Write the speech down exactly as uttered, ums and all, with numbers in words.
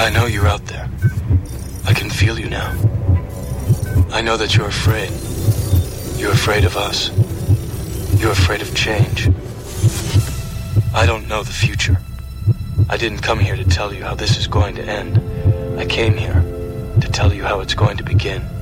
I know you're out there. I can feel you now. I know that you're afraid. You're afraid of us. You're afraid of change. I don't know the future. I didn't come here to tell you how this is going to end. I came here to tell you how it's going to begin.